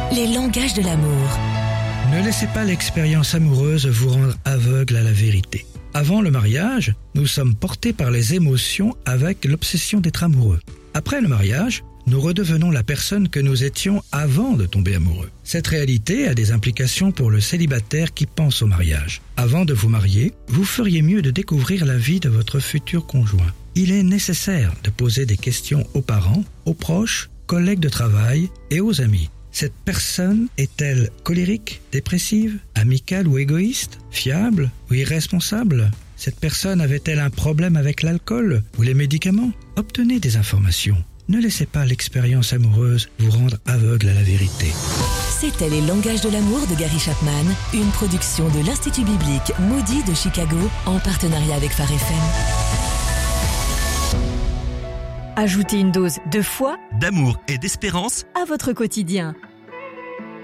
Les langages de l'amour. Ne laissez pas l'expérience amoureuse vous rendre aveugle à la vérité. Avant le mariage, nous sommes portés par les émotions avec l'obsession d'être amoureux. Après le mariage, nous redevenons la personne que nous étions avant de tomber amoureux. Cette réalité a des implications pour le célibataire qui pense au mariage. Avant de vous marier, vous feriez mieux de découvrir la vie de votre futur conjoint. Il est nécessaire de poser des questions aux parents, aux proches, collègues de travail et aux amis. Cette personne est-elle colérique, dépressive, amicale ou égoïste, fiable ou irresponsable ? Cette personne avait-elle un problème avec l'alcool ou les médicaments ? Obtenez des informations. Ne laissez pas l'expérience amoureuse vous rendre aveugle à la vérité. C'était Les langages de l'amour de Gary Chapman, une production de l'Institut biblique Moody de Chicago en partenariat avec Phare FM. Ajoutez une dose de foi, d'amour et d'espérance à votre quotidien.